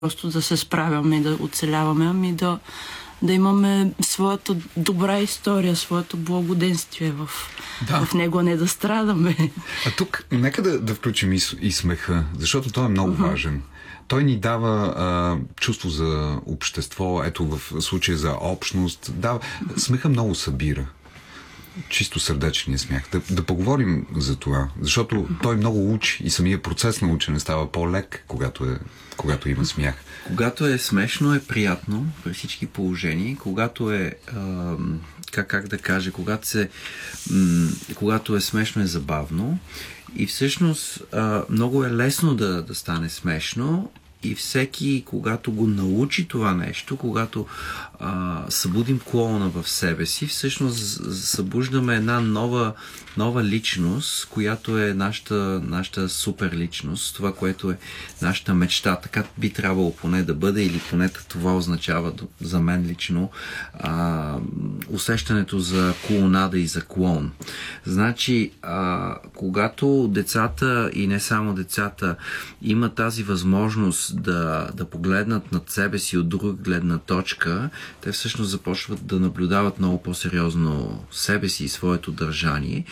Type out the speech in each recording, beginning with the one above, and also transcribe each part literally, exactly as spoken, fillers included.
просто да се справяме и да оцеляваме, ами да, да имаме своята добра история, своето благоденствие в, да. в него, а не да страдаме. А тук нека да, да включим и, и смеха, защото той е много uh-huh. важен. Той ни дава а, чувство за общество, ето в случая за общност. Дава, смеха много събира. Чисто сърдечния смях. Да, да поговорим за това, защото той много учи и самия процес на учене става по-лек, когато, е, когато има смях. Когато е смешно, е приятно при всички положения. Когато е, а, как, как да кажа, когато, се, м, когато е смешно, е забавно. И всъщност а, много е лесно да, да стане смешно. И всеки, когато го научи това нещо, когато а, събудим клоуна в себе си, всъщност събуждаме една нова, нова личност, която е нашата, нашата супер личност, това, което е нашата мечта. Така би трябвало поне да бъде, или поне това означава за мен лично а, усещането за клоунада и за клоун. Значи, а, когато децата и не само децата имат тази възможност Да, да погледнат над себе си от друга гледна точка, те всъщност започват да наблюдават много по-сериозно себе си и своето държание.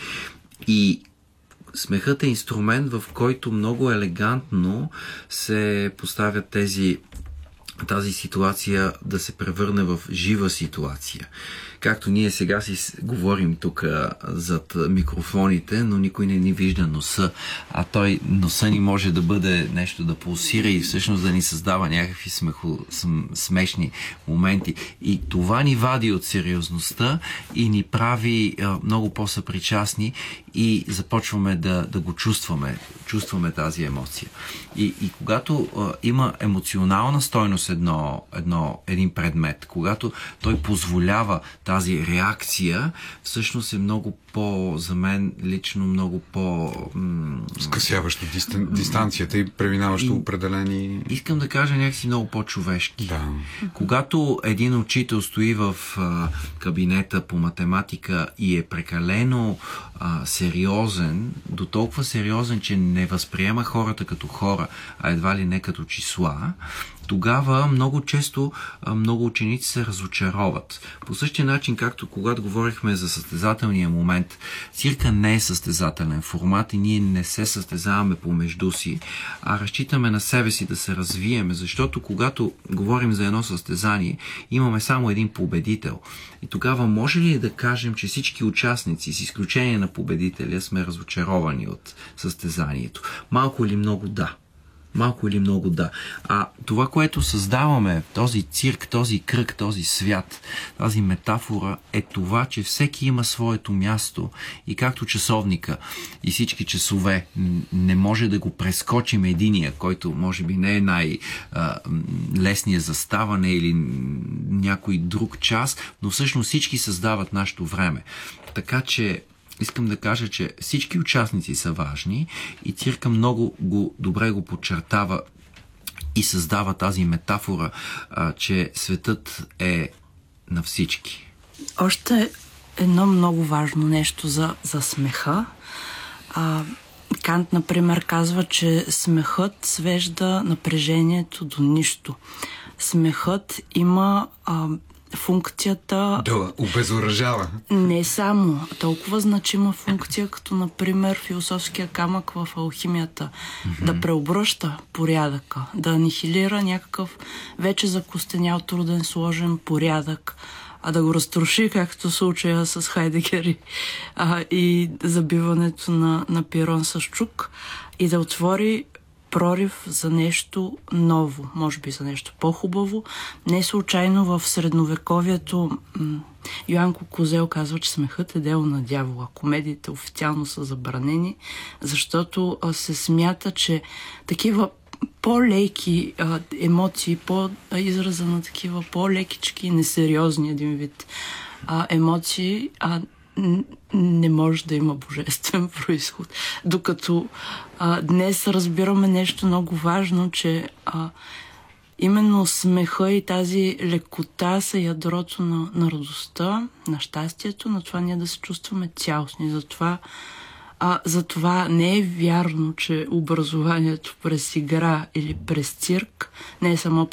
И смехът е инструмент, в който много елегантно се поставят тези, тази ситуация да се превърне в жива ситуация. Както ние сега си говорим тук зад микрофоните, но никой не ни вижда носа, а той носа ни може да бъде нещо да пулсира и всъщност да ни създава някакви смехо, смешни моменти. И това ни вади от сериозността и ни прави а, много по-съпричастни и започваме да, да го чувстваме. Чувстваме тази емоция. И, и когато а, има емоционална стойност едно, едно, един предмет, когато той позволява тази реакция, всъщност е много по, за мен лично много по... М- скъсяващо дистан, дистанцията и преминаващо и, определени... Искам да кажа някакси много по-човешки. Да. Когато един учител стои в а, кабинета по математика и е прекалено а, сериозен, до толкова сериозен, че не възприема хората като хора, а едва ли не като числа, тогава много често много ученици се разочароват. По същия начин, както когато говорихме за състезателния момент, цирка не е състезателен формат и ние не се състезаваме помежду си, а разчитаме на себе си да се развиеме, защото когато говорим за едно състезание, имаме само един победител. И тогава може ли да кажем, че всички участници, с изключение на победителя, сме разочаровани от състезанието? Малко или много да. Малко или много да. А това, което създаваме, този цирк, този кръг, този свят, тази метафора е това, че всеки има своето място и както часовника и всички часове не може да го прескочим единия, който може би не е най-лесният за ставане или някой друг час, но всъщност всички създават нашето време. Така че искам да кажа, че всички участници са важни и цирка много го, добре го подчертава и създава тази метафора, а, че светът е на всички. Още едно много важно нещо за, за смеха. А, Кант, например, казва, че смехът свежда напрежението до нищо. Смехът има а, функцията... Да, обезоръжава. Не само. Толкова значима функция, като, например, философския камък в алхимията. Mm-hmm. Да преобръща порядъка, да анихилира някакъв вече закостенял, труден, сложен порядък, а да го разруши, както случая с Хайдегер а, и забиването на, на пирон с чук, и да отвори прорив за нещо ново, може би за нещо по-хубаво. Не случайно в средновековието м- Йоанко Козел казва, че смехът е дело на дявола. Комедиите официално са забранени, защото а, се смята, че такива по-леки а, емоции, по-израза на такива по-лекички, несериозни един вид а, емоции, а не може да има божествен произход. Докато а, днес разбираме нещо много важно, че а, именно смеха и тази лекота са ядрото на, на радостта, на щастието, на това ние да се чувстваме цялостни. Затова А, затова не е вярно, че образованието през игра или през цирк не е само